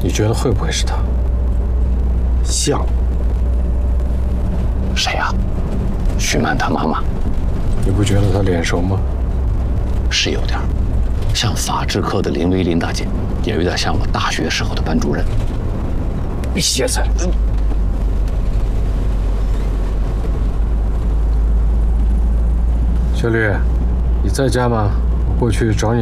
你觉得会不会是他？ 像。 谁呀？徐曼她妈妈。 你不觉得他脸熟吗？ 是有点，像法制科的林薇林大姐，也有点像我大学时候的班主任。 你歇菜。 小吕，你在家吗？我过去找你。